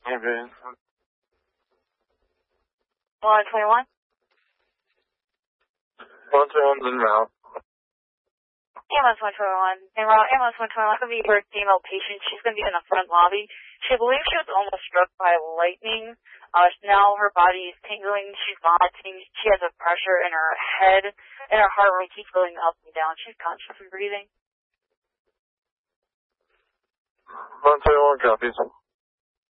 Okay. 121? 121's en route. Ambulance 121. Ambulance 121 could be her female patient. She's going to be in the front lobby. She believes she was almost struck by lightning. Now her body is tingling. She's vomiting. She has a pressure in her head, and her heart rate keeps going up and down. She's conscious and breathing. 121 copies.